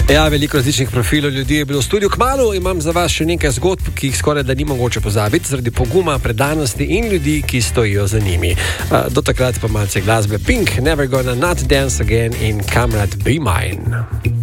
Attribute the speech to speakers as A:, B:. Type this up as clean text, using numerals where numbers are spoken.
A: Ja, veliko različnih profilov ljudi je bilo v studiu. Kmalu imam za vas še nekaj zgodb, ki jih skoraj da ni mogoče pozabiti, zaradi poguma, predanosti in ljudi, ki stojijo za njimi. Do takrat pa malce glasbe. Pink, Never Gonna Not Dance Again in Comrade Be Mine.